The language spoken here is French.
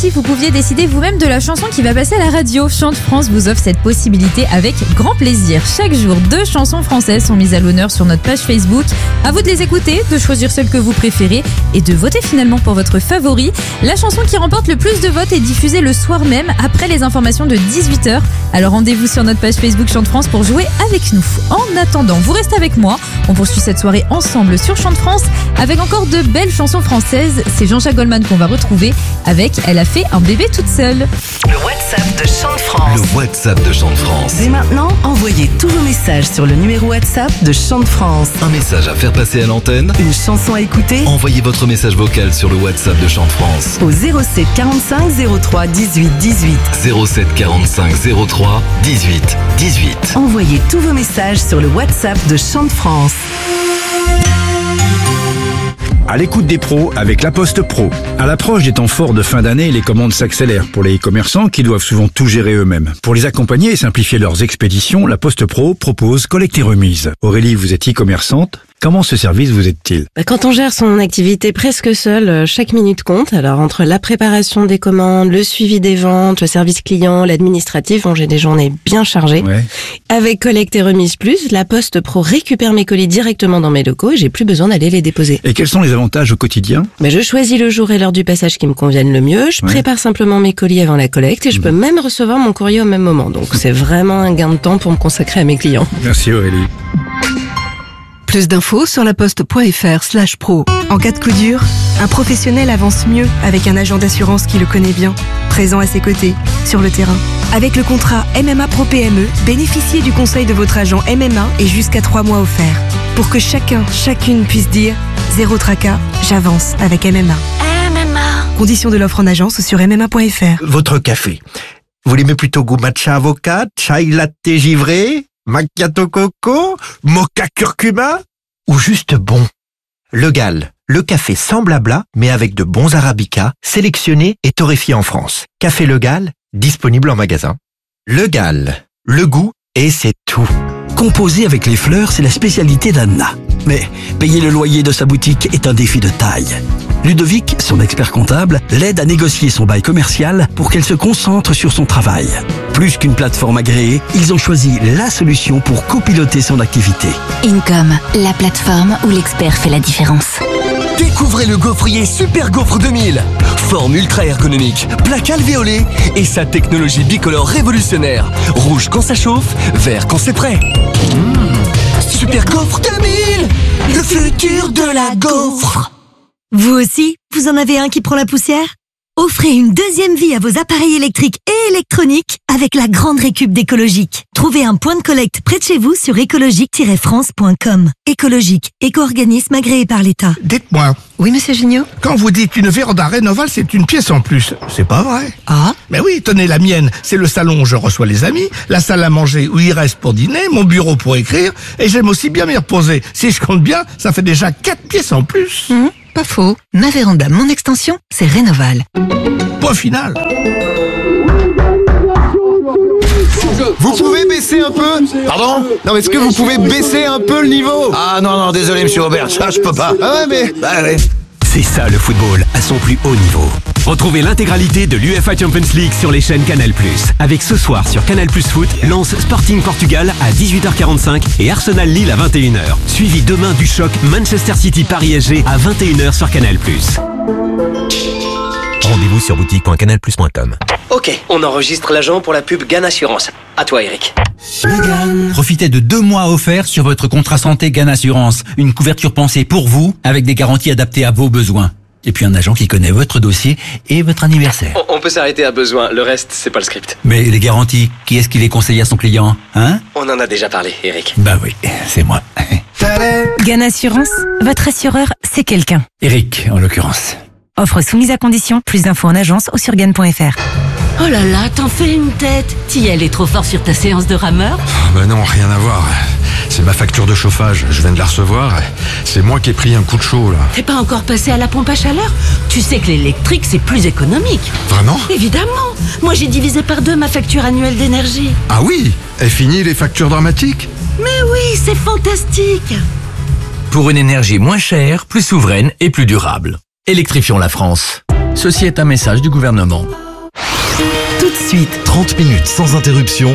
si vous pouviez décider vous-même de la chanson qui va passer à la radio. Chante France vous offre cette possibilité avec grand plaisir. Chaque jour, 2 chansons françaises sont mises à l'honneur sur notre page Facebook. À vous de les écouter, de choisir celle que vous préférez et de voter finalement pour votre favori. La chanson qui remporte le plus de votes est diffusée le soir même après les informations de 18h. Alors rendez-vous sur notre page Facebook Chante France pour jouer avec nous. En attendant, vous restez avec moi. On poursuit cette soirée ensemble sur Chante France avec encore de belles chansons françaises. C'est Jean-Jacques Goldman qu'on va retrouver avec Elle a fait un bébé toute seule. Le WhatsApp de Chante France. Le WhatsApp de Chante France. Dès maintenant, envoyez tous vos messages sur le numéro WhatsApp de Chante France. Un message à faire passer à l'antenne. Une chanson à écouter. Envoyez votre message vocal sur le WhatsApp de Chante France. Au 07 45 03 18 18. 07 45 03 18 18. Envoyez tous vos messages sur le WhatsApp de Chante France. À l'écoute des pros avec La Poste Pro. À l'approche des temps forts de fin d'année, les commandes s'accélèrent pour les commerçants qui doivent souvent tout gérer eux-mêmes. Pour les accompagner et simplifier leurs expéditions, La Poste Pro propose collecte et remise. Aurélie, vous êtes e-commerçante. Comment ce service vous aide-t-il ? Quand on gère son activité presque seul, chaque minute compte. Alors entre la préparation des commandes, le suivi des ventes, le service client, l'administratif, j'ai des journées bien chargées. Ouais. Avec Collecte et Remise Plus, La Poste Pro récupère mes colis directement dans mes locaux et j'ai plus besoin d'aller les déposer. Et quels sont les avantages au quotidien ? Je choisis le jour et l'heure du passage qui me conviennent le mieux. Je prépare simplement mes colis avant la collecte et je peux même recevoir mon courrier au même moment. Donc c'est vraiment un gain de temps pour me consacrer à mes clients. Merci Aurélie. Plus d'infos sur laposte.fr/pro. En cas de coup dur, un professionnel avance mieux avec un agent d'assurance qui le connaît bien, présent à ses côtés, sur le terrain. Avec le contrat MMA Pro PME, bénéficiez du conseil de votre agent MMA et jusqu'à 3 mois offerts. Pour que chacune puisse dire « Zéro tracas, j'avance avec MMA ». Conditions de l'offre en agence sur MMA.fr. Votre café, vous l'aimez plutôt goût matcha avocat, chai latte givré, macchiato coco, mocha curcuma ou juste bon? Le Gall, le café sans blabla mais avec de bons arabicas, sélectionnés et torréfiés en France. Café Le Gall, disponible en magasin. Le Gall, le goût et c'est tout. Composer avec les fleurs, c'est la spécialité d'Anna. Mais payer le loyer de sa boutique est un défi de taille. Ludovic, son expert comptable, l'aide à négocier son bail commercial pour qu'elle se concentre sur son travail. Plus qu'une plateforme agréée, ils ont choisi la solution pour copiloter son activité. Income, la plateforme où l'expert fait la différence. Découvrez le gaufrier Super Gaufre 2000. Forme ultra ergonomique, plaque alvéolée et sa technologie bicolore révolutionnaire. Rouge quand ça chauffe, vert quand c'est prêt. Super Gaufre 2000, le futur de la gaufre. Vous aussi, vous en avez un qui prend la poussière ? Offrez une deuxième vie à vos appareils électriques et électroniques avec la grande récup d'Écologique. Trouvez un point de collecte près de chez vous sur écologique-france.com. Écologique, éco-organisme agréé par l'État. Dites-moi. Oui, monsieur Gignot. Quand vous dites une véranda Rénoval, c'est une pièce en plus. C'est pas vrai. Ah. Mais oui, tenez la mienne. C'est le salon où je reçois les amis, la salle à manger où ils restent pour dîner, mon bureau pour écrire, et j'aime aussi bien m'y reposer. Si je compte bien, ça fait déjà 4 pièces en plus. Pas faux. Ma véranda, mon extension, c'est Rénoval. Point final. Vous pouvez baisser un peu? Pardon? Non, mais est-ce que vous pouvez baisser un peu le niveau? Ah non, désolé monsieur Robert, ça je peux pas. Ah ouais, mais... Bah ouais. C'est ça le football à son plus haut niveau. Retrouvez l'intégralité de l'UEFA Champions League sur les chaînes Canal+. Avec ce soir sur Canal+ Foot, Lens Sporting Portugal à 18h45 et Arsenal Lille à 21h. Suivi demain du choc Manchester City Paris SG à 21h sur Canal+. Rendez-vous sur boutique.canalplus.com. Ok, on enregistre l'agent pour la pub GAN Assurance. À toi Eric. Profitez de 2 mois offerts sur votre contrat santé GAN Assurance. Une couverture pensée pour vous, avec des garanties adaptées à vos besoins. Et puis un agent qui connaît votre dossier et votre anniversaire. On peut s'arrêter à besoin, le reste c'est pas le script. Mais les garanties, qui est-ce qui les conseille à son client, hein? On en a déjà parlé, Eric. Bah oui, c'est moi. GAN Assurance, votre assureur, c'est quelqu'un. Eric, en l'occurrence. Offre soumise à condition, plus d'infos en agence ou sur GAN.fr. Oh là là, t'en fais une tête. Tiel est trop fort sur ta séance de rameur? Bah non, rien à voir. C'est ma facture de chauffage, je viens de la recevoir. C'est moi qui ai pris un coup de chaud là. T'es pas encore passé à la pompe à chaleur? Tu sais que l'électrique c'est plus économique. Vraiment? Évidemment. Moi j'ai divisé par 2 ma facture annuelle d'énergie. Ah oui? Est fini les factures dramatiques? Mais oui, c'est fantastique. Pour une énergie moins chère, plus souveraine et plus durable. Électrifions la France. Ceci est un message du gouvernement. Tout de suite, 30 minutes sans interruption